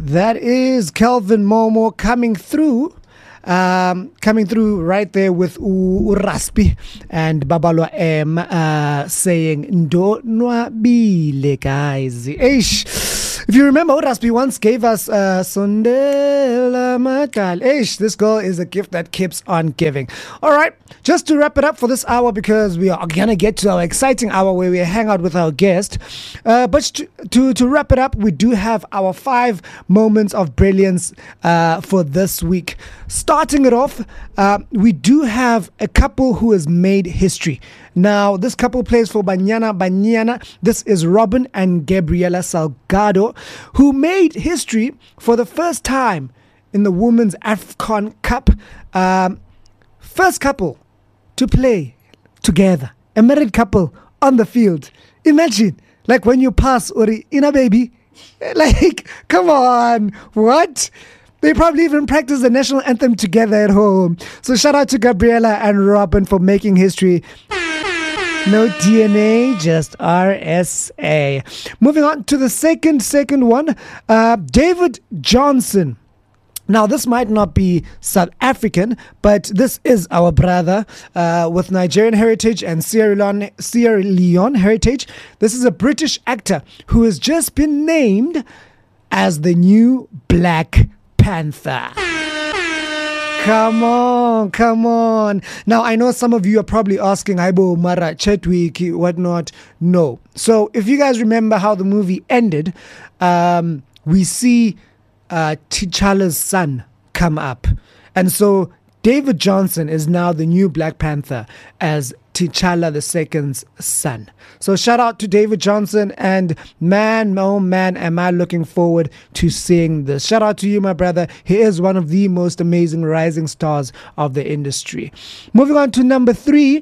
That is Kelvin Momo coming through right there with Raspi and Babalwa M saying Ndo Nwabile, guys. If you remember, Raspi once gave us Sondela Matal. This girl is a gift that keeps on giving. All right, just to wrap it up for this hour, because we are going to get to our exciting hour where we hang out with our guest. But to wrap it up, we do have our 5 moments of brilliance for this week. Starting it off, we do have a couple who has made history. Now, this couple plays for Banyana. This is Robin and Gabriela Salgado, who made history for the first time in the Women's AFCON Cup. First couple to play together, a married couple on the field. Imagine, like when you pass Uri in a baby, like, come on, what? They probably even practice the national anthem together at home. So shout out to Gabriela and Robin for making history. No DNA, just RSA. Moving on to the second one, David Johnson. Now, this might not be South African, but this is our brother with Nigerian heritage and Sierra Leone heritage. This is a British actor who has just been named as the new Black Panther. Come on. Now, I know some of you are probably asking, Aibo, Mara, Chetwick, whatnot. No. So, if you guys remember how the movie ended, we see T'Challa's son come up. And so, David Johnson is now the new Black Panther as T'Challa II's son. So shout out to David Johnson, and man, oh man, am I looking forward to seeing this. Shout out to you, my brother. He is one of the most amazing rising stars of the industry. Moving on to number 3.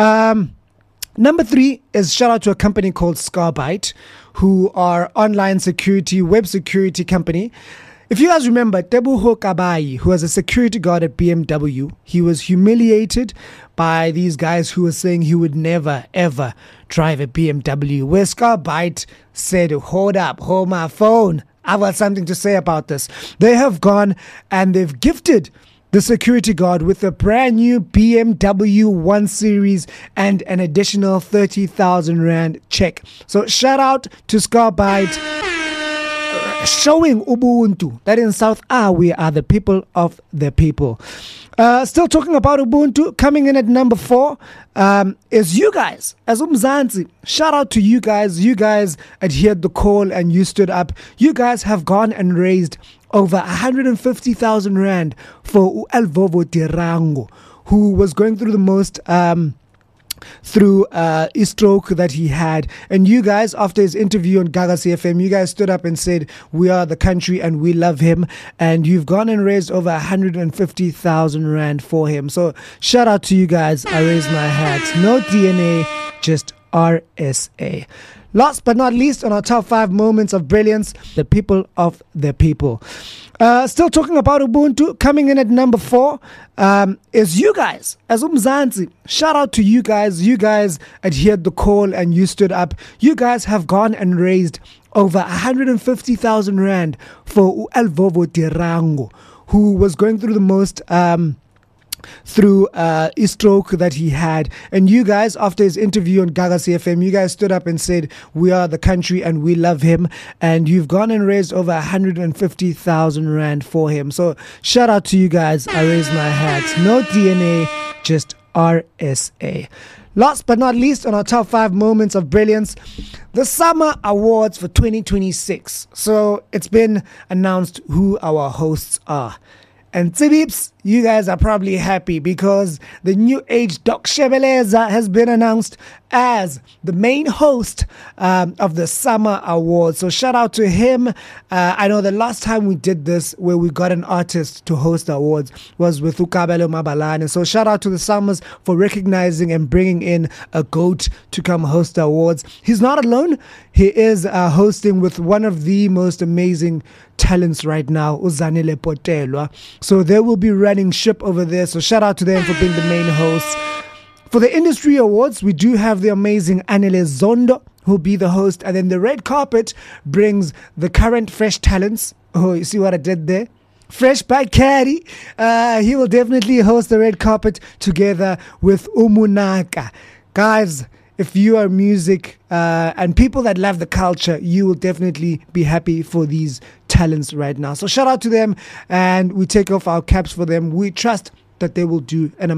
Number 3 is shout out to a company called Scarbite, who are online security, web security company. If you guys remember, Teboho Kabayi, who was a security guard at BMW, he was humiliated by these guys who were saying he would never, ever drive a BMW. Where Scarbite said, hold my phone. I've got something to say about this. They have gone and they've gifted the security guard with a brand new BMW 1 Series and an additional 30,000 Rand check. So shout out to Scarbite, showing Ubuntu that in South we are the people of the people. Still talking about Ubuntu, coming in at number 4 is you guys as Umzansi. Shout out to you guys. You guys adhered the call and you stood up. You guys have gone and raised over 150,000 Rand for Alvovo Tirango, who was going through the most through a stroke that he had. And you guys, after his interview on Gaga CFM, you guys stood up and said, we are the country and we love him. And you've gone and raised over 150,000 Rand for him. So shout out to you guys. I raise my hat. No DNA, just RSA. Last but not least, on our top 5 moments of brilliance, the people of the people. Still talking about Ubuntu, coming in at number 4 is you guys as Umzansi. Shout out to you guys. You guys adhered the call and you stood up. You guys have gone and raised over 150,000 Rand for Alvovo Tirango, who was going through the most through a stroke that he had. And you guys, after his interview on Gaga CFM, you guys stood up and said, we are the country and we love him. And you've gone and raised over 150,000 Rand for him. So shout out to you guys. I raise my hat. No DNA, just RSA. Last but not least, on our top 5 moments of brilliance, the Summer Awards for 2026. So it's been announced who our hosts are. And Tsibips, you guys are probably happy because the new age Doc Shebeleza has been announced as the main host of the Summer Awards. So shout out to him. I know the last time we did this where we got an artist to host the awards was with Ukabelo Mabalane. So shout out to the Summers for recognizing and bringing in a GOAT to come host the awards. He's not alone. He is hosting with one of the most amazing talents right now, Uzanele Potelwa. So they will be running ship over there. So shout out to them for being the main hosts. For the industry awards, we do have the amazing Anele Zondo, who'll be the host. And then the red carpet brings the current fresh talents. Oh, you see what I did there? Fresh by Caddy. He will definitely host the red carpet together with Umunaka. Guys, if you are music and people that love the culture, you will definitely be happy for these talents right now. So shout out to them, and we take off our caps for them. We trust that they will do an amazing